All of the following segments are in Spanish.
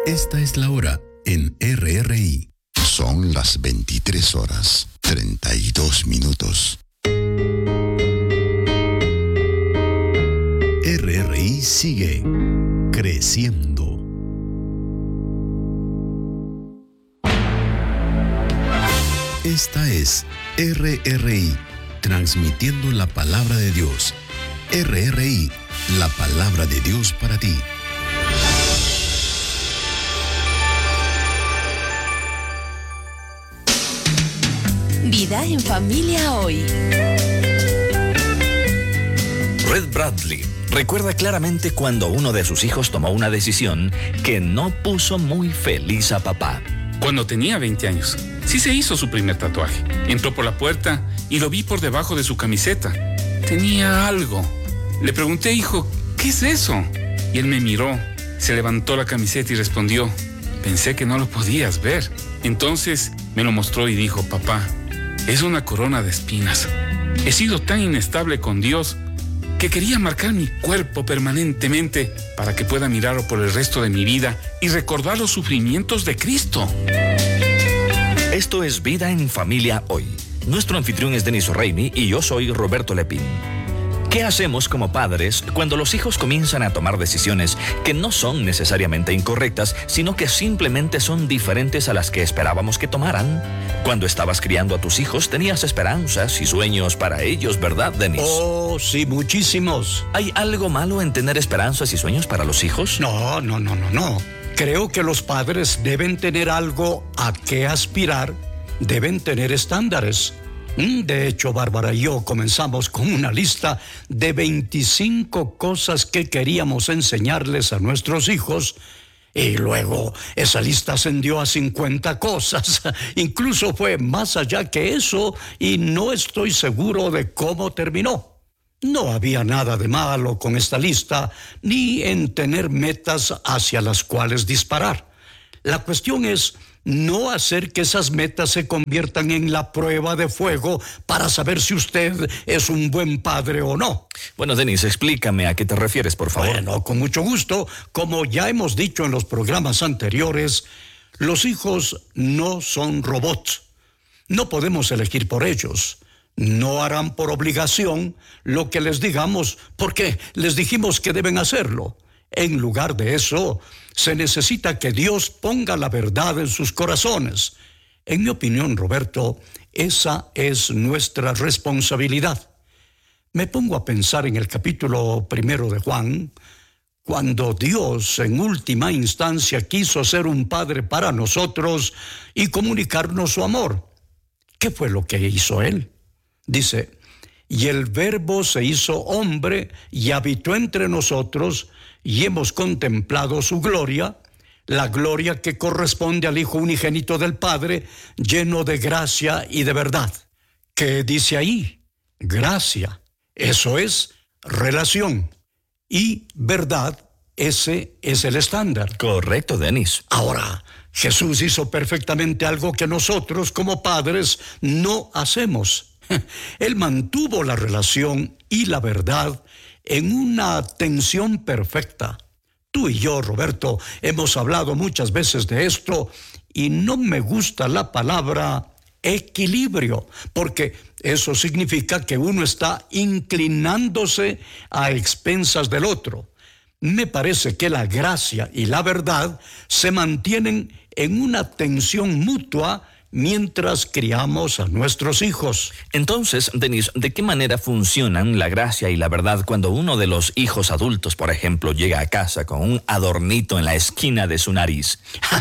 Esta es la hora en RRI. Son las 23:32. RRI sigue creciendo. Esta es RRI, transmitiendo la palabra de Dios. RRI, la palabra de Dios para ti. Vida en familia hoy. Red Bradley recuerda claramente cuando uno de sus hijos tomó una decisión que no puso muy feliz a papá. Cuando tenía 20 años, sí se hizo su primer tatuaje. Entró por la puerta y lo vi por debajo de su camiseta. Tenía algo. Le pregunté, hijo, ¿qué es eso? Y él me miró, se levantó la camiseta y respondió, pensé que no lo podías ver. Entonces me lo mostró y dijo, papá, es una corona de espinas. He sido tan inestable con Dios que quería marcar mi cuerpo permanentemente para que pueda mirarlo por el resto de mi vida y recordar los sufrimientos de Cristo. Esto es Vida en Familia Hoy. Nuestro anfitrión es Denis O'Reilly y yo soy Roberto Lepín. ¿Qué hacemos como padres cuando los hijos comienzan a tomar decisiones que no son necesariamente incorrectas, sino que simplemente son diferentes a las que esperábamos que tomaran? Cuando estabas criando a tus hijos, tenías esperanzas y sueños para ellos, ¿verdad, Denis? Oh, sí, muchísimos. ¿Hay algo malo en tener esperanzas y sueños para los hijos? No. Creo que los padres deben tener algo a qué aspirar, deben tener estándares. De hecho, Bárbara y yo comenzamos con una lista de 25 cosas que queríamos enseñarles a nuestros hijos y luego esa lista ascendió a 50 cosas. Incluso fue más allá que eso y no estoy seguro de cómo terminó. No había nada de malo con esta lista ni en tener metas hacia las cuales disparar. La cuestión es no hacer que esas metas se conviertan en la prueba de fuego para saber si usted es un buen padre o no. Bueno, Denis, explícame a qué te refieres, por favor. Bueno, con mucho gusto. Como ya hemos dicho en los programas anteriores, los hijos no son robots. No podemos elegir por ellos. No harán por obligación lo que les digamos porque les dijimos que deben hacerlo. En lugar de eso, se necesita que Dios ponga la verdad en sus corazones. En mi opinión, Roberto, esa es nuestra responsabilidad. Me pongo a pensar en el capítulo 1 de Juan, cuando Dios en última instancia quiso ser un padre para nosotros y comunicarnos su amor. ¿Qué fue lo que hizo Él? Dice, y el Verbo se hizo hombre y habitó entre nosotros, y hemos contemplado su gloria, la gloria que corresponde al Hijo unigénito del Padre, lleno de gracia y de verdad. ¿Qué dice ahí? Gracia. Eso es relación. Y verdad, ese es el estándar. Correcto, Denis. Ahora, Jesús hizo perfectamente algo que nosotros como padres no hacemos. Él mantuvo la relación y la verdad en una tensión perfecta. Tú y yo, Roberto, hemos hablado muchas veces de esto y no me gusta la palabra equilibrio, porque eso significa que uno está inclinándose a expensas del otro. Me parece que la gracia y la verdad se mantienen en una tensión mutua mientras criamos a nuestros hijos. Entonces, Denis, ¿de qué manera funcionan la gracia y la verdad cuando uno de los hijos adultos, por ejemplo, llega a casa con un adornito en la esquina de su nariz?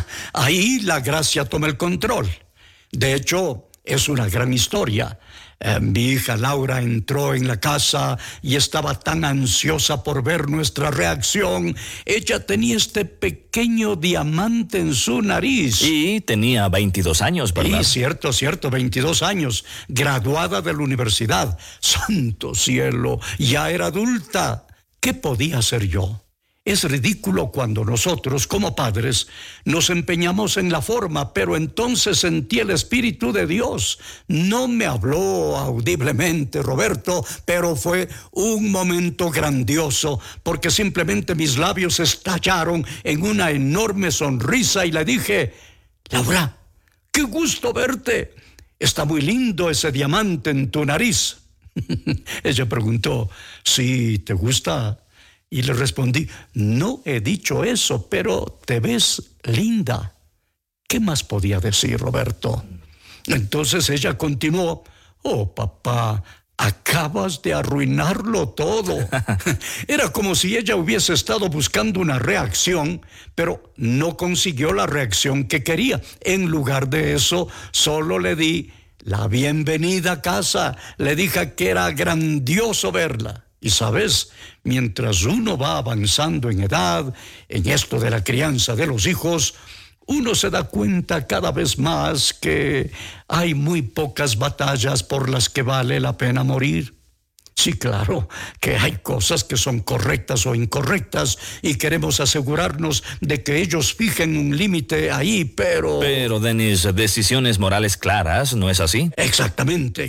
Ahí la gracia toma el control. De hecho, es una gran historia. Mi hija Laura entró en la casa y estaba tan ansiosa por ver nuestra reacción. Ella tenía este pequeño diamante en su nariz. Y tenía 22 años, ¿verdad? Sí, cierto, 22 años, graduada de la universidad. ¡Santo cielo! Ya era adulta. ¿Qué podía hacer yo? Es ridículo cuando nosotros, como padres, nos empeñamos en la forma, pero entonces sentí el Espíritu de Dios. No me habló audiblemente, Roberto, pero fue un momento grandioso, porque simplemente mis labios estallaron en una enorme sonrisa y le dije: Laura, qué gusto verte. Está muy lindo ese diamante en tu nariz. Ella preguntó: ¿sí te gusta? Y le respondí: no he dicho eso, pero te ves linda. ¿Qué más podía decir, Roberto? Entonces ella continuó: oh, papá, acabas de arruinarlo todo. Era como si ella hubiese estado buscando una reacción, pero no consiguió la reacción que quería. En lugar de eso, solo le di la bienvenida a casa. Le dije que era grandioso verla. Y sabes, mientras uno va avanzando en edad, en esto de la crianza de los hijos, uno se da cuenta cada vez más que hay muy pocas batallas por las que vale la pena morir. Sí, claro, que hay cosas que son correctas o incorrectas y queremos asegurarnos de que ellos fijen un límite ahí, pero... Pero, Denis, decisiones morales claras, ¿no es así? Exactamente.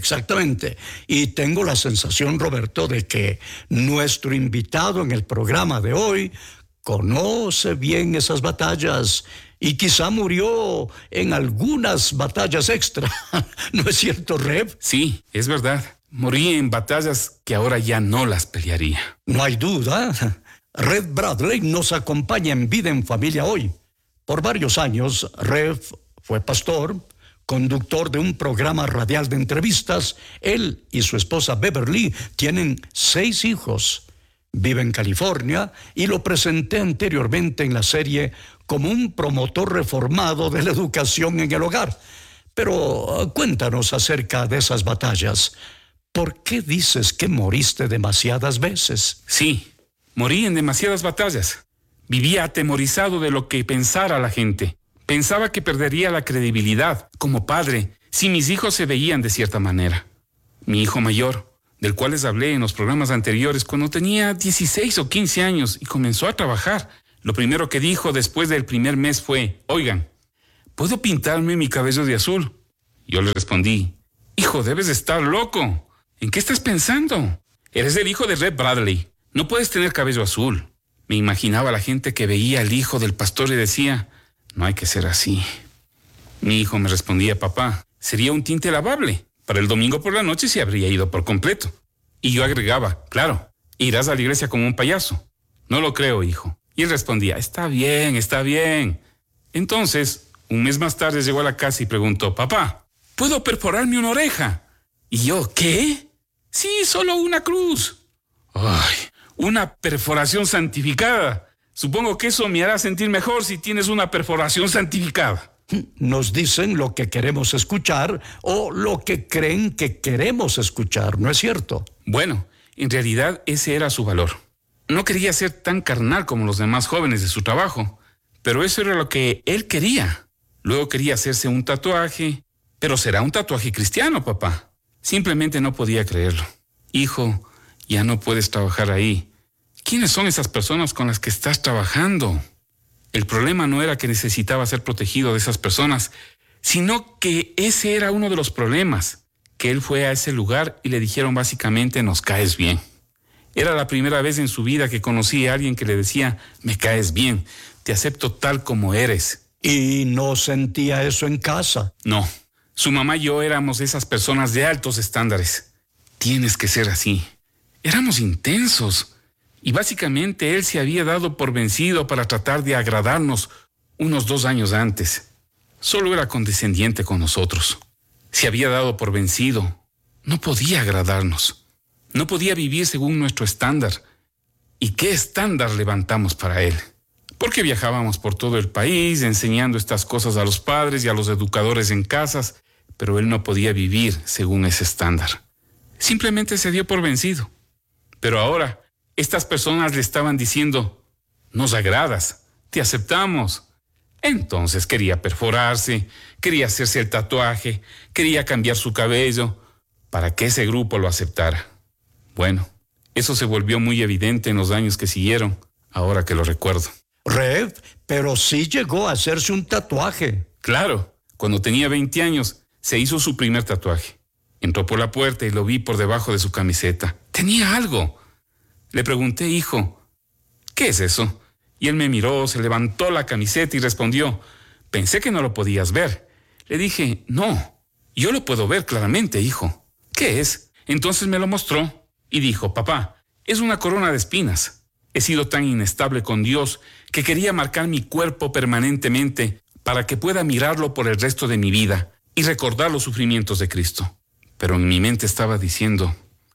Y tengo la sensación, Roberto, de que nuestro invitado en el programa de hoy conoce bien esas batallas y quizá murió en algunas batallas extra. ¿No es cierto, Rev? Sí, es verdad. Morí en batallas que ahora ya no las pelearía. No hay duda. Rev Bradley nos acompaña en Vida en Familia hoy. Por varios años, Rev fue pastor, conductor de un programa radial de entrevistas. Él y su esposa Beverly tienen 6 hijos. Vive en California y lo presenté anteriormente en la serie como un promotor reformado de la educación en el hogar. Pero cuéntanos acerca de esas batallas. ¿Por qué dices que moriste demasiadas veces? Sí, morí en demasiadas batallas. Vivía atemorizado de lo que pensara la gente. Pensaba que perdería la credibilidad como padre si mis hijos se veían de cierta manera. Mi hijo mayor, del cual les hablé en los programas anteriores, cuando tenía 16 o 15 años y comenzó a trabajar, lo primero que dijo después del primer mes fue: oigan, ¿puedo pintarme mi cabello de azul? Yo le respondí: hijo, debes estar loco. ¿En qué estás pensando? Eres el hijo de Rev Bradley. No puedes tener cabello azul. Me imaginaba a la gente que veía al hijo del pastor y decía: no hay que ser así. Mi hijo me respondía: papá, sería un tinte lavable. Para el domingo por la noche se habría ido por completo. Y yo agregaba: claro, irás a la iglesia como un payaso. No lo creo, hijo. Y él respondía: está bien. Entonces, un mes más tarde llegó a la casa y preguntó: papá, ¿puedo perforarme una oreja? Y yo: ¿qué? Sí, solo una cruz. Ay, una perforación santificada. Supongo que eso me hará sentir mejor si tienes una perforación santificada. Nos dicen lo que queremos escuchar o lo que creen que queremos escuchar, ¿no es cierto? Bueno, en realidad ese era su valor. No quería ser tan carnal como los demás jóvenes de su trabajo, pero eso era lo que él quería. Luego quería hacerse un tatuaje, pero será un tatuaje cristiano, papá. Simplemente no podía creerlo. Hijo, ya no puedes trabajar ahí. ¿Quiénes son esas personas con las que estás trabajando? El problema no era que necesitaba ser protegido de esas personas, sino que ese era uno de los problemas, que él fue a ese lugar y le dijeron básicamente: nos caes bien. Era la primera vez en su vida que conocí a alguien que le decía: me caes bien, te acepto tal como eres. ¿Y no sentía eso en casa? No. Su mamá y yo éramos esas personas de altos estándares. Tienes que ser así. Éramos intensos. Y básicamente él se había dado por vencido para tratar de agradarnos unos 2 años antes. Solo era condescendiente con nosotros. Se había dado por vencido. No podía agradarnos. No podía vivir según nuestro estándar. ¿Y qué estándar levantamos para él? Porque viajábamos por todo el país enseñando estas cosas a los padres y a los educadores en casas, pero él no podía vivir según ese estándar. Simplemente se dio por vencido. Pero ahora, estas personas le estaban diciendo: nos agradas, te aceptamos. Entonces quería perforarse, quería hacerse el tatuaje, quería cambiar su cabello para que ese grupo lo aceptara. Bueno, eso se volvió muy evidente en los años que siguieron, ahora que lo recuerdo. Rev, pero sí llegó a hacerse un tatuaje. Claro, cuando tenía 20 años, se hizo su primer tatuaje. Entró por la puerta y lo vi por debajo de su camiseta. Tenía algo. Le pregunté, hijo, ¿qué es eso? Y él me miró, se levantó la camiseta y respondió, pensé que no lo podías ver. Le dije, no, yo lo puedo ver claramente, hijo. ¿Qué es? Entonces me lo mostró y dijo, papá, es una corona de espinas. He sido tan inestable con Dios que quería marcar mi cuerpo permanentemente para que pueda mirarlo por el resto de mi vida y recordar los sufrimientos de Cristo. Pero en mi mente estaba diciendo,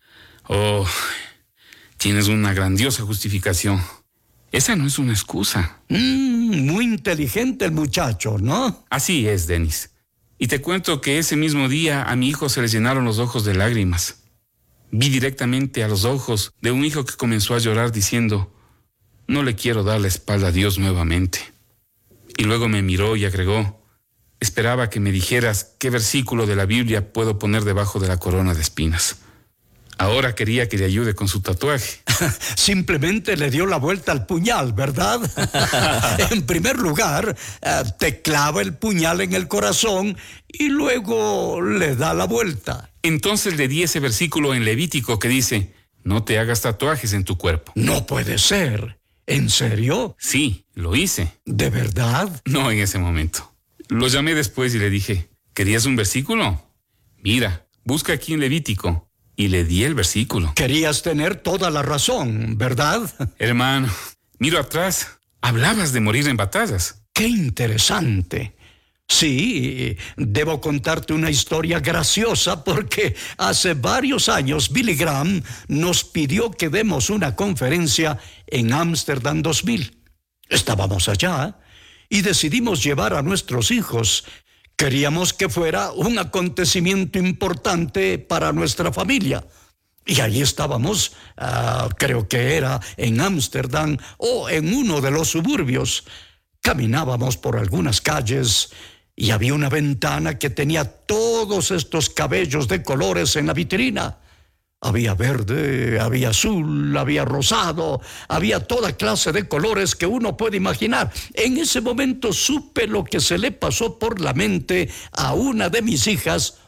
oh, tienes una grandiosa justificación. Esa no es una excusa. Muy inteligente el muchacho, ¿no? Así es, Dennis. Y te cuento que ese mismo día a mi hijo se le llenaron los ojos de lágrimas. Vi directamente a los ojos de un hijo que comenzó a llorar diciendo, no le quiero dar la espalda a Dios nuevamente. Y luego me miró y agregó, esperaba que me dijeras qué versículo de la Biblia puedo poner debajo de la corona de espinas. Ahora quería que le ayude con su tatuaje. Simplemente le dio la vuelta al puñal, ¿verdad? En primer lugar, te clava el puñal en el corazón y luego le da la vuelta. Entonces le di ese versículo en Levítico que dice, no te hagas tatuajes en tu cuerpo. No puede ser. ¿En serio? Sí, lo hice. ¿De verdad? No en ese momento. Lo llamé después y le dije, ¿querías un versículo? Mira, busca aquí en Levítico. Y le di el versículo. Querías tener toda la razón, ¿verdad? Hermano, miro atrás. Hablabas de morir en batallas. ¡Qué interesante! Sí, debo contarte una historia graciosa porque hace varios años Billy Graham nos pidió que demos una conferencia en Ámsterdam 2000. Estábamos allá y decidimos llevar a nuestros hijos. Queríamos que fuera un acontecimiento importante para nuestra familia. Y ahí estábamos, creo que era en Ámsterdam o en uno de los suburbios. Caminábamos por algunas calles y había una ventana que tenía todos estos cabellos de colores en la vitrina. Había verde, había azul, había rosado, había toda clase de colores que uno puede imaginar. En ese momento supe lo que se le pasó por la mente a una de mis hijas